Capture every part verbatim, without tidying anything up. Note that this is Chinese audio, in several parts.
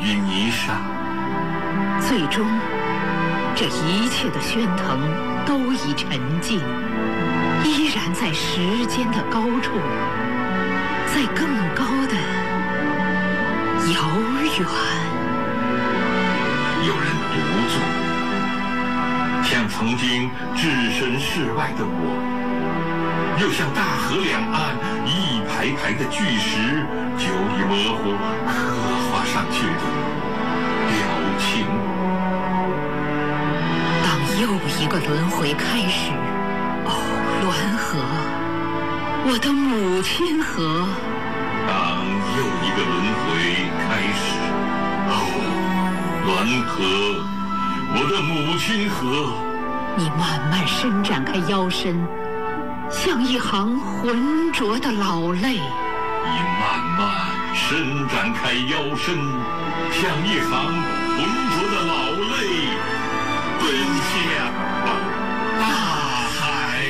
于泥沙。 最终，这一切的喧腾都已沉寂，依然在时间的高处，在更高的遥远。 有人独坐，像曾经置身事外的我，又像大河两岸一排排的巨石，久已模糊刻画上去的表情。 当又一个轮回开始，哦，滦河，我的母亲河。 当又一个轮回开始，哦，滦河，我的母亲河。 你慢慢伸展开腰身，像一行浑浊的老泪。 你慢慢伸展开腰身，像一行浑浊的老泪，奔向大海。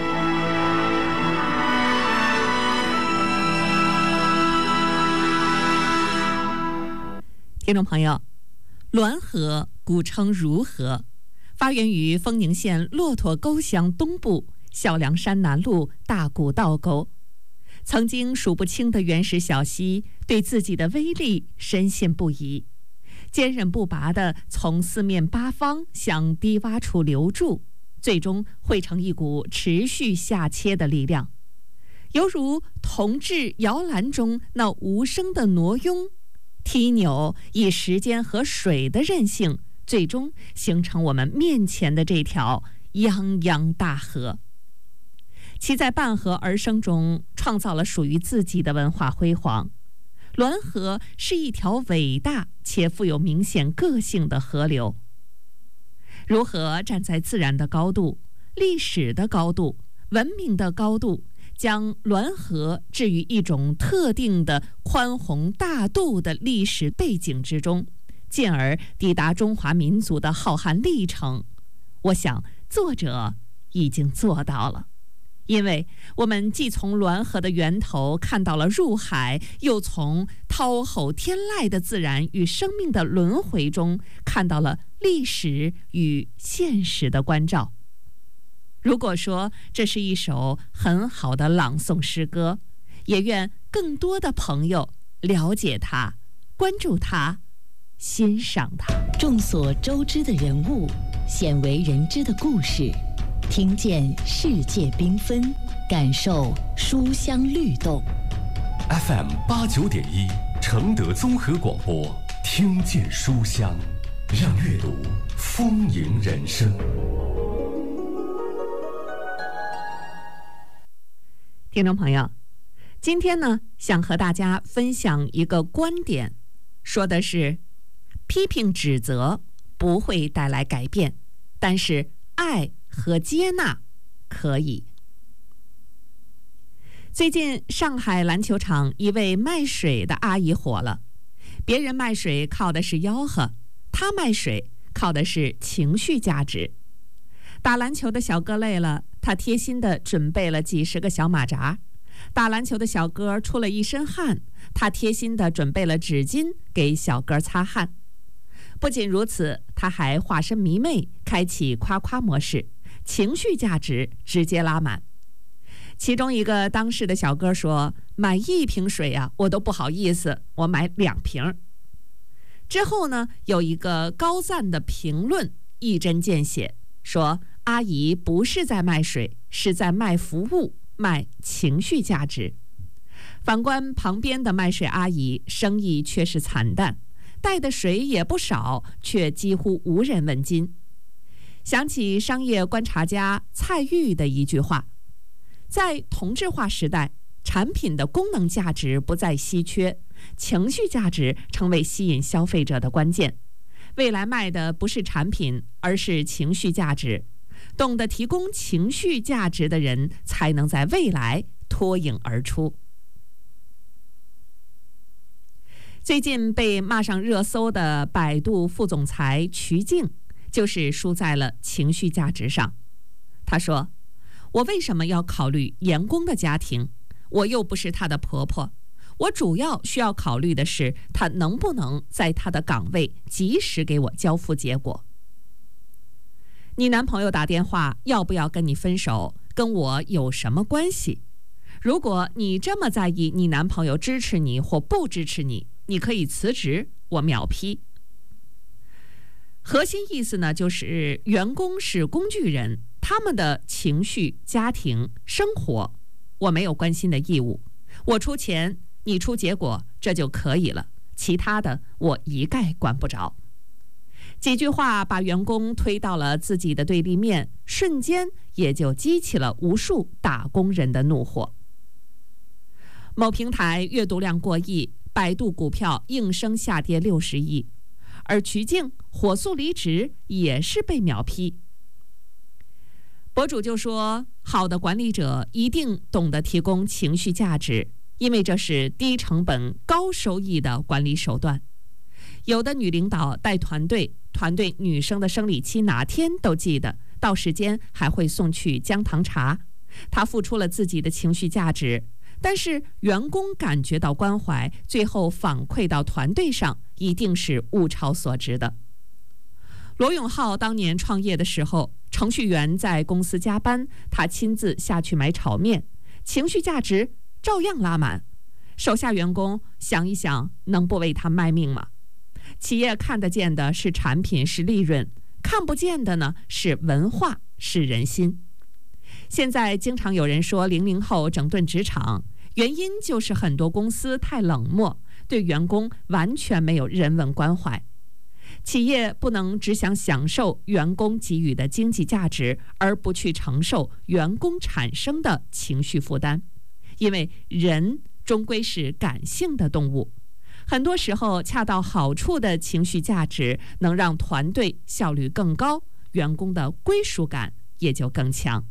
听众朋友，滦河古称如河，发源于丰宁县骆驼沟乡东部小梁山南路大古道沟。曾经数不清的原始小溪对自己的威力深信不疑，坚韧不拔地从四面八方向低洼处流注，最终汇成一股持续下切的力量，犹如铜制摇篮中那无声的挪拥，踢扭以时间和水的韧性，最终形成我们面前的这条泱泱大河。其在半河而生中创造了属于自己的文化辉煌。滦河是一条伟大且富有明显个性的河流。如何站在自然的高度、历史的高度、文明的高度，将滦河置于一种特定的宽宏大度的历史背景之中，进而抵达中华民族的浩瀚历程，我想作者已经做到了。因为我们既从滦河的源头看到了入海，又从滔吼天籁的自然与生命的轮回中看到了历史与现实的关照。如果说这是一首很好的朗诵诗歌，也愿更多的朋友了解它、关注它、欣赏它。 众所周知的人物，鲜为人知的故事，听见世界缤纷，感受书香律动。 F M 八九点一承德综合广播，听见书香，让阅读丰盈人生。 听众朋友，今天呢，想和大家分享一个观点，说的是批评指责不会带来改变，但是爱和接纳可以。最近上海篮球场一位卖水的阿姨火了，别人卖水靠的是吆喝，她卖水靠的是情绪价值。打篮球的小哥累了，他贴心地准备了几十个小马扎；打篮球的小哥出了一身汗，他贴心地准备了纸巾给小哥擦汗。不仅如此，他还化身迷妹，开启夸夸模式，情绪价值直接拉满。其中一个当事的小哥说，买一瓶水啊，我都不好意思，我买两瓶。之后呢，有一个高赞的评论一针见血，说阿姨不是在卖水，是在卖服务，卖情绪价值。反观旁边的卖水阿姨，生意却是惨淡，带的水也不少，却几乎无人问津。想起商业观察家蔡玉的一句话，在同质化时代，产品的功能价值不再稀缺，情绪价值成为吸引消费者的关键。未来卖的不是产品，而是情绪价值。懂得提供情绪价值的人，才能在未来脱颖而出。最近被骂上热搜的百度副总裁瞿静，就是输在了情绪价值上。他说，我为什么要考虑员工的家庭？我又不是她的婆婆， 我主要需要考虑的是他能不能在他的岗位及时给我交付结果。你男朋友打电话要不要跟你分手，跟我有什么关系？如果你这么在意你男朋友支持你或不支持你，你可以辞职，我秒批。核心意思呢，就是员工是工具人，他们的情绪、家庭、生活，我没有关心的义务。我出钱，你出结果，这就可以了，其他的我一概管不着。几句话把员工推到了自己的对立面，瞬间也就激起了无数打工人的怒火。某平台阅读量过亿，百度股票应声下跌六十亿，而瞿静火速离职也是被秒批。博主就说，好的管理者一定懂得提供情绪价值，因为这是低成本高收益的管理手段。有的女领导带团队，团队女生的生理期哪天都记得，到时间还会送去姜糖茶。她付出了自己的情绪价值，但是员工感觉到关怀，最后反馈到团队上，一定是物超所值的。罗永浩当年创业的时候，程序员在公司加班，他亲自下去买炒面，情绪价值照样拉满。手下员工想一想，能不为他卖命吗？企业看得见的是产品，是利润，看不见的呢是文化，是人心。现在经常有人说零零后整顿职场，原因就是很多公司太冷漠，对员工完全没有人文关怀。企业不能只想享受员工给予的经济价值，而不去承受员工产生的情绪负担，因为人终归是感性的动物。很多时候，恰到好处的情绪价值能让团队效率更高，员工的归属感也就更强。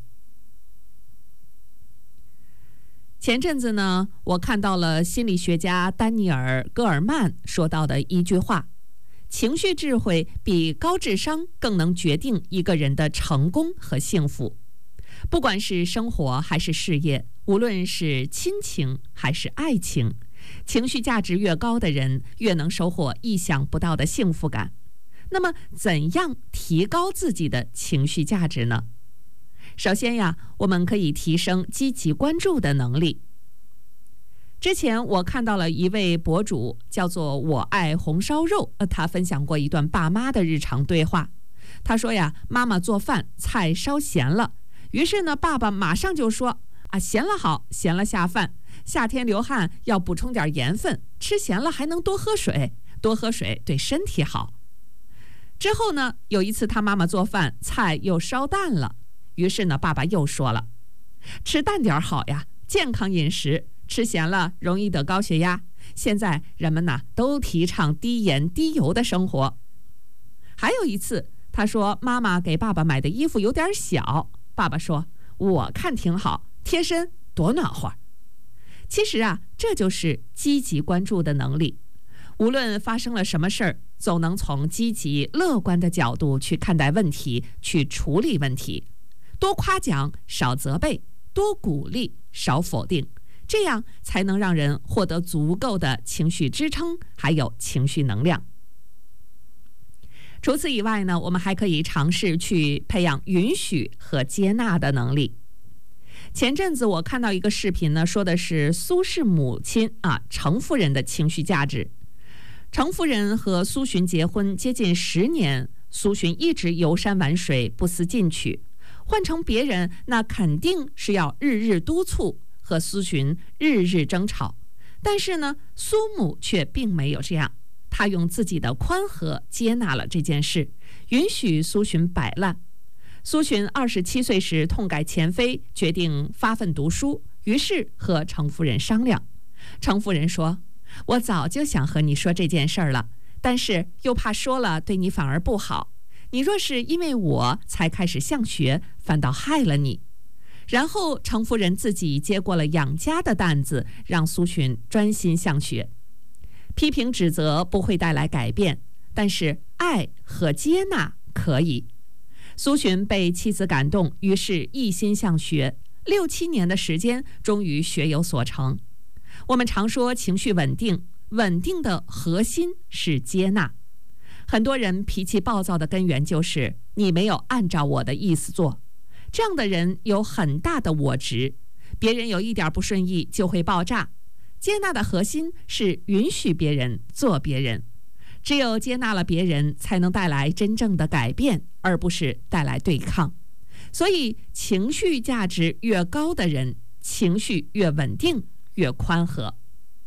前阵子呢，我看到了心理学家丹尼尔·戈尔曼说到的一句话：情绪智慧比高智商更能决定一个人的成功和幸福。不管是生活还是事业，无论是亲情还是爱情，情绪价值越高的人，越能收获意想不到的幸福感。那么，怎样提高自己的情绪价值呢？首先呀，我们可以提升积极关注的能力。之前我看到了一位博主，叫做我爱红烧肉，呃，他分享过一段爸妈的日常对话。他说呀，妈妈做饭菜烧咸了，于是呢，爸爸马上就说啊，咸了好，咸了下饭。夏天流汗要补充点盐分，吃咸了还能多喝水，多喝水对身体好。之后呢，有一次他妈妈做饭，菜又烧淡了，于是呢，爸爸又说了，吃淡点好呀，健康饮食，吃咸了容易得高血压。现在人们呢都提倡低盐低油的生活。还有一次，他说妈妈给爸爸买的衣服有点小，爸爸说我看挺好，贴身多暖和。其实啊，这就是积极关注的能力。无论发生了什么事儿，总能从积极乐观的角度去看待问题，去处理问题。多夸奖，少责备；多鼓励，少否定，这样才能让人获得足够的情绪支撑，还有情绪能量。除此以外呢，我们还可以尝试去培养允许和接纳的能力。前阵子我看到一个视频呢，说的是苏轼母亲啊程夫人的情绪价值。程夫人和苏洵结婚接近十年，苏洵一直游山玩水，不思进取。换成别人，那肯定是要日日督促，和苏洵日日争吵。但是呢，苏母却并没有这样，她用自己的宽和接纳了这件事，允许苏洵摆烂。苏洵二十七岁时痛改前非，决定发奋读书，于是和程夫人商量。程夫人说，我早就想和你说这件事儿了，但是又怕说了对你反而不好，你若是因为我才开始向学，反倒害了你。然后程夫人自己接过了养家的担子，让苏洵专心向学。批评指责不会带来改变，但是爱和接纳可以。苏洵被妻子感动，于是一心向学，六七年的时间，终于学有所成。 我们常说情绪稳定，稳定的核心是接纳。很多人脾气暴躁的根源就是你没有按照我的意思做。这样的人有很大的我执，别人有一点不顺意就会爆炸。接纳的核心是允许别人做别人，只有接纳了别人，才能带来真正的改变，而不是带来对抗。所以情绪价值越高的人，情绪越稳定，越宽和。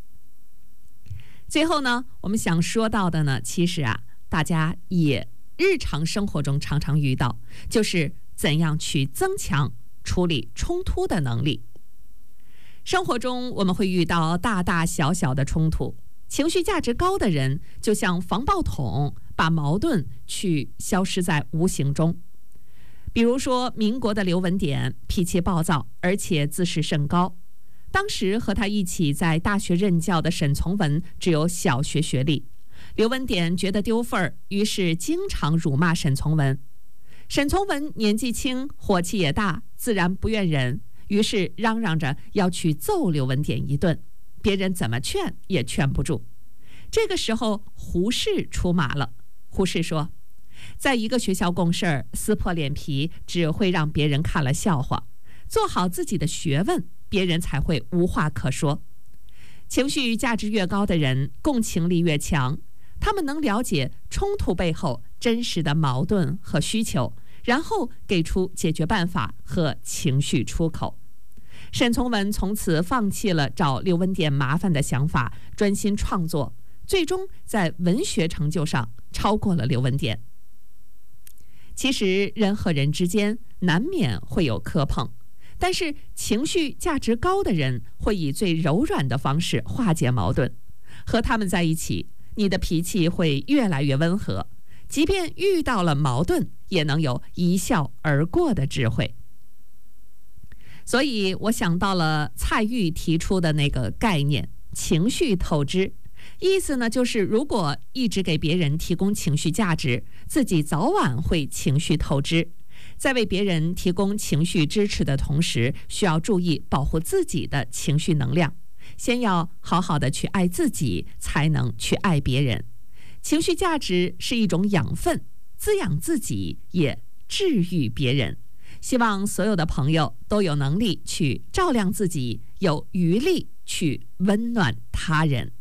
最后呢，我们想说到的呢，其实啊，大家也日常生活中常常遇到，就是怎样去增强处理冲突的能力。生活中我们会遇到大大小小的冲突，情绪价值高的人就像防爆筒，把矛盾去消失在无形中。比如说民国的刘文典脾气暴躁，而且自视甚高。当时和他一起在大学任教的沈从文只有小学学历，刘文典觉得丢份儿，于是经常辱骂沈从文。沈从文年纪轻，火气也大，自然不愿忍，于是嚷嚷着要去揍刘文典一顿，别人怎么劝也劝不住。这个时候胡适出马了。胡适说，在一个学校共事儿，撕破脸皮只会让别人看了笑话，做好自己的学问，别人才会无话可说。情绪价值越高的人，共情力越强，他们能了解冲突背后真实的矛盾和需求，然后给出解决办法和情绪出口。沈从文从此放弃了找刘文典麻烦的想法，专心创作，最终在文学成就上超过了刘文典。其实人和人之间难免会有磕碰，但是情绪价值高的人会以最柔软的方式化解矛盾。和他们在一起，你的脾气会越来越温和，即便遇到了矛盾，也能有一笑而过的智慧。所以我想到了蔡钰提出的那个概念，情绪透支。意思呢，就是如果一直给别人提供情绪价值，自己早晚会情绪透支。在为别人提供情绪支持的同时，需要注意保护自己的情绪能量。先要好好的去爱自己，才能去爱别人。情绪价值是一种养分，滋养自己，也治愈别人。希望所有的朋友都有能力去照亮自己，有余力去温暖他人。